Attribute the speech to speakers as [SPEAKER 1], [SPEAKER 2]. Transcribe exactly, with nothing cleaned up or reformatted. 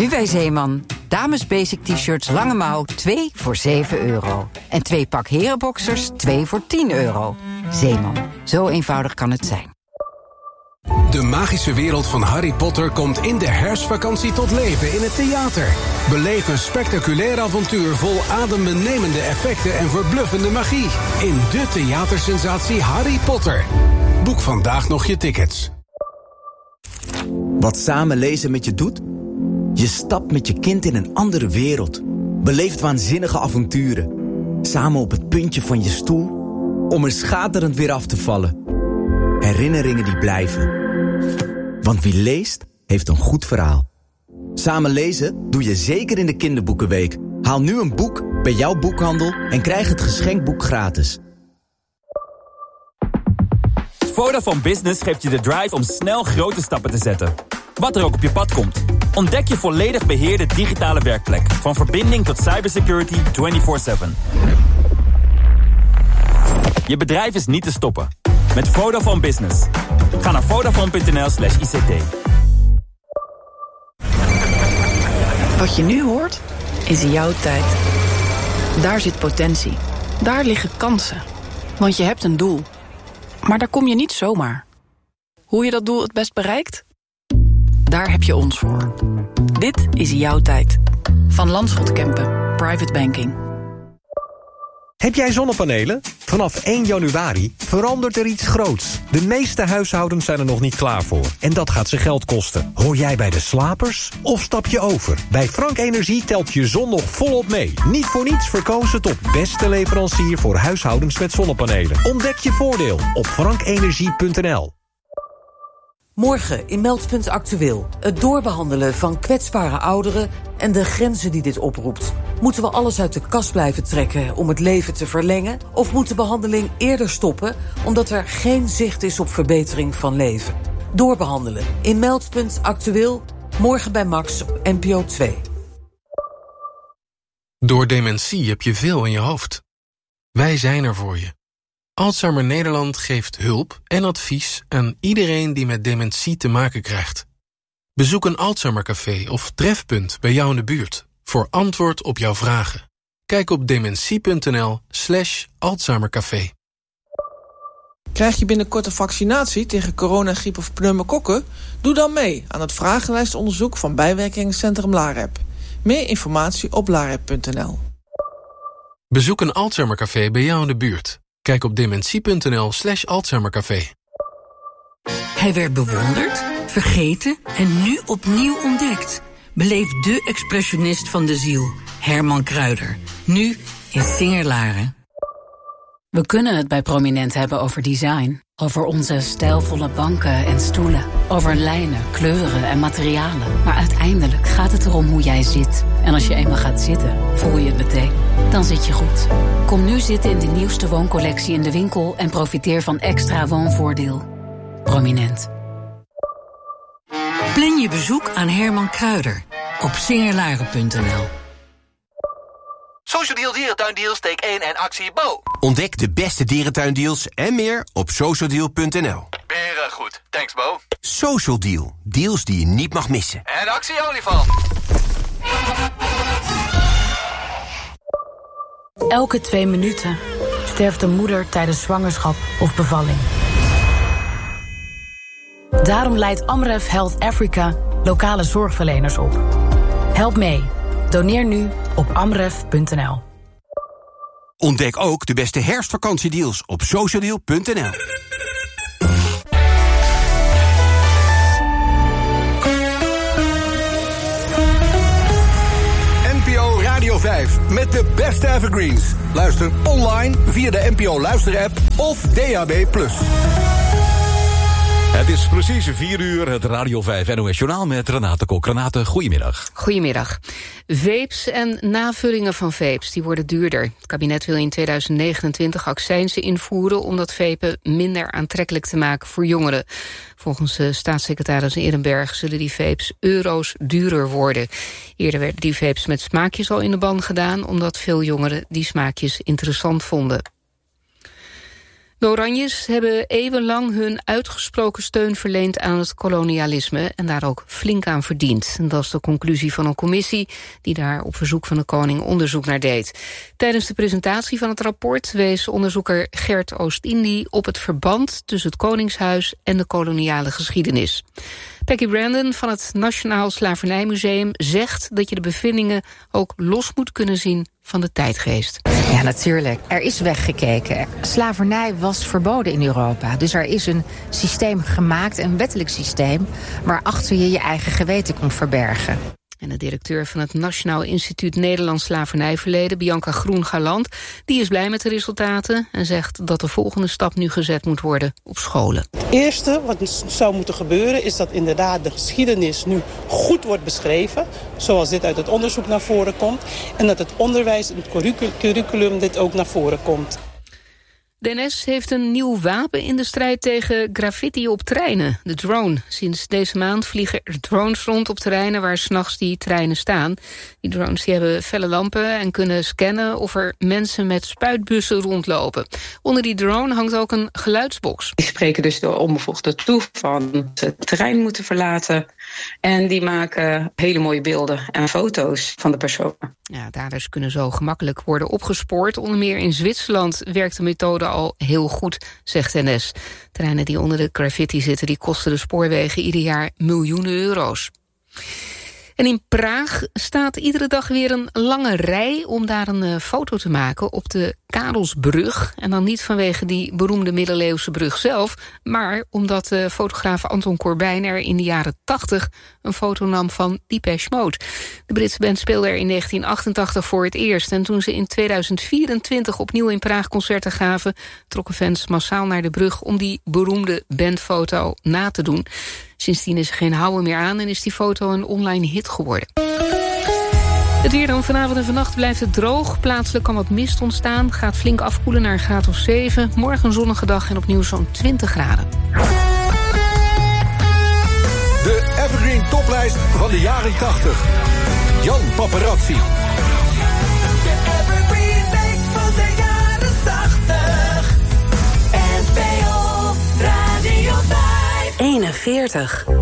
[SPEAKER 1] Nu bij Zeeman. Dames basic t-shirts lange mouw, twee voor zeven euro. En twee pak herenboxers, twee voor tien euro. Zeeman. Zo eenvoudig kan het zijn.
[SPEAKER 2] De magische wereld van Harry Potter komt in de herfstvakantie tot leven in het theater. Beleef een spectaculair avontuur vol adembenemende effecten en verbluffende magie. In de theatersensatie Harry Potter. Boek vandaag nog je tickets.
[SPEAKER 3] Wat samen lezen met je doet? Je stapt met je kind in een andere wereld. Beleeft waanzinnige avonturen. Samen op het puntje van je stoel, om er schaterend weer af te vallen. Herinneringen die blijven. Want wie leest, heeft een goed verhaal. Samen lezen doe je zeker in de kinderboekenweek. Haal nu een boek bij jouw boekhandel en krijg het geschenkboek gratis.
[SPEAKER 4] Vodafone Business geeft je de drive om snel grote stappen te zetten. Wat er ook op je pad komt. Ontdek je volledig beheerde digitale werkplek. Van verbinding tot cybersecurity vierentwintig zeven. Je bedrijf is niet te stoppen. Met Vodafone Business. Ga naar vodafone.nl slash ICT.
[SPEAKER 5] Wat je nu hoort, is jouw tijd. Daar zit potentie. Daar liggen kansen. Want je hebt een doel. Maar daar kom je niet zomaar. Hoe je dat doel het best bereikt? Daar heb je ons voor. Dit is jouw tijd. Van Landschot Kempen. Private Banking.
[SPEAKER 6] Heb jij zonnepanelen? Vanaf één januari verandert er iets groots. De meeste huishoudens zijn er nog niet klaar voor. En dat gaat ze geld kosten. Hoor jij bij de slapers? Of stap je over? Bij Frank Energie telt je zon nog volop mee. Niet voor niets verkozen tot beste leverancier voor huishoudens met zonnepanelen. Ontdek je voordeel op frankenergie punt n l.
[SPEAKER 7] Morgen in Meldpunt Actueel. Het doorbehandelen van kwetsbare ouderen en de grenzen die dit oproept. Moeten we alles uit de kast blijven trekken om het leven te verlengen? Of moet de behandeling eerder stoppen omdat er geen zicht is op verbetering van leven? Doorbehandelen in Meldpunt Actueel. Morgen bij Max op N P O twee.
[SPEAKER 8] Door dementie heb je veel in je hoofd. Wij zijn er voor je. Alzheimer Nederland geeft hulp en advies aan iedereen die met dementie te maken krijgt. Bezoek een Alzheimercafé of trefpunt bij jou in de buurt voor antwoord op jouw vragen. Kijk op dementie.nl slash Alzheimercafé.
[SPEAKER 9] Krijg je binnenkort een vaccinatie tegen corona, griep of pneumokokken? Doe dan mee aan het vragenlijstonderzoek van bijwerkingencentrum LAREP. Meer informatie op larep punt n l.
[SPEAKER 8] Bezoek een Alzheimercafé bij jou in de buurt. Kijk op dementie.nl slash Alzheimercafé.
[SPEAKER 10] Hij werd bewonderd, vergeten en nu opnieuw ontdekt. Beleef de expressionist van de ziel, Herman Kruider. Nu in Singerlaren.
[SPEAKER 11] We kunnen het bij Prominent hebben over design. Over onze stijlvolle banken en stoelen. Over lijnen, kleuren en materialen. Maar uiteindelijk gaat het erom hoe jij zit. En als je eenmaal gaat zitten, voel je het meteen. Dan zit je goed. Kom nu zitten in de nieuwste wooncollectie in de winkel en profiteer van extra woonvoordeel. Prominent.
[SPEAKER 10] Plan je bezoek aan Herman Kruider op singerlaren punt n l.
[SPEAKER 12] Social Deal Dierentuindeals, steek één en actie Bo.
[SPEAKER 13] Ontdek de beste dierentuindeals en meer op social deal punt n l.
[SPEAKER 12] Beren goed. Thanks Bo.
[SPEAKER 13] Social Deal. Deals die je niet mag missen.
[SPEAKER 12] En actie olifant.
[SPEAKER 11] Elke twee minuten sterft een moeder tijdens zwangerschap of bevalling. Daarom leidt Amref Health Africa lokale zorgverleners op. Help mee. Doneer nu op amref punt n l.
[SPEAKER 13] Ontdek ook de beste herfstvakantiedeals op social deal punt n l.
[SPEAKER 14] N P O Radio vijf met de beste evergreens. Luister online via de N P O Luister-app of D A B plus.
[SPEAKER 15] Het is precies vier uur, het Radio vijf N O S Journaal met Renate Kok. Renate, goedemiddag.
[SPEAKER 16] Goedemiddag. Vapes en navullingen van vapes die worden duurder. Het kabinet wil in tweeduizend negenentwintig accijnsen invoeren om dat vapen minder aantrekkelijk te maken voor jongeren. Volgens de staatssecretaris Ehrenberg zullen die vapes euro's duurder worden. Eerder werden die vapes met smaakjes al in de ban gedaan, omdat veel jongeren die smaakjes interessant vonden. De Oranjes hebben eeuwenlang hun uitgesproken steun verleend aan het kolonialisme en daar ook flink aan verdiend. En dat is de conclusie van een commissie die daar op verzoek van de koning onderzoek naar deed. Tijdens de presentatie van het rapport wees onderzoeker Gert Oost-Indie op het verband tussen het Koningshuis en de koloniale geschiedenis. Peggy Brandon van het Nationaal Slavernijmuseum zegt dat je de bevindingen ook los moet kunnen zien van de tijdgeest.
[SPEAKER 17] Ja, natuurlijk. Er is weggekeken. Slavernij was verboden in Europa. Dus er is een systeem gemaakt, een wettelijk systeem, waarachter je je eigen geweten kon verbergen.
[SPEAKER 16] En de directeur van het Nationaal Instituut Nederlands Slavernijverleden, Bianca Groen-Galant, die is blij met de resultaten en zegt dat de volgende stap nu gezet moet worden op scholen.
[SPEAKER 18] Het eerste wat zou moeten gebeuren is dat inderdaad de geschiedenis nu goed wordt beschreven, zoals dit uit het onderzoek naar voren komt, en dat het onderwijs en het curriculum dit ook naar voren komt.
[SPEAKER 16] De N S heeft een nieuw wapen in de strijd tegen graffiti op treinen, de drone. Sinds deze maand vliegen er drones rond op terreinen waar 's nachts die treinen staan. Die drones die hebben felle lampen en kunnen scannen of er mensen met spuitbussen rondlopen. Onder die drone hangt ook een geluidsbox.
[SPEAKER 19] Die spreken dus de onbevoegden toe van het terrein moeten verlaten. En die maken hele mooie beelden en foto's van de personen.
[SPEAKER 16] Ja, daders kunnen zo gemakkelijk worden opgespoord. Onder meer in Zwitserland werkt de methode al heel goed, zegt N S. Treinen die onder de graffiti zitten, die kosten de spoorwegen ieder jaar miljoenen euro's. En in Praag staat iedere dag weer een lange rij om daar een uh, foto te maken op de Karelsbrug. En dan niet vanwege die beroemde middeleeuwse brug zelf, maar omdat de fotograaf Anton Corbijn er in de jaren tachtig een foto nam van Depeche Mode. De Britse band speelde er in negentien achtentachtig voor het eerst. En toen ze in tweeduizend vierentwintig opnieuw in Praag concerten gaven, trokken fans massaal naar de brug om die beroemde bandfoto na te doen. Sindsdien is er geen houden meer aan en is die foto een online hit geworden. Het weer dan vanavond en vannacht blijft het droog. Plaatselijk kan wat mist ontstaan. Gaat flink afkoelen naar een graad of zeven. Morgen een zonnige dag en opnieuw zo'n twintig graden.
[SPEAKER 14] De Evergreen Toplijst van de jaren tachtig. Jan Paparazzi.
[SPEAKER 20] De Evergreen Week van de jaren tachtig. N P O Radio vijf.
[SPEAKER 21] eenenveertig.